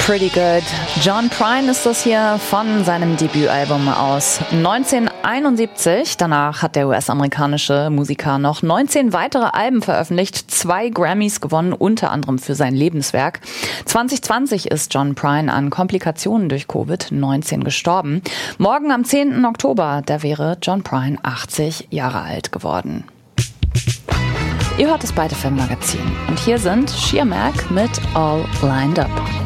Pretty Good. John Prine ist das hier von seinem Debütalbum aus 1971. Danach hat der US-amerikanische Musiker noch 19 weitere Alben veröffentlicht, 2 Grammys gewonnen, unter anderem für sein Lebenswerk. 2020 ist John Prine an Komplikationen durch Covid-19 gestorben. Morgen am 10. Oktober, da wäre John Prine 80 Jahre alt geworden. Ihr hört das Byte FM Magazin und hier sind Sheer Mac mit All Lined Up.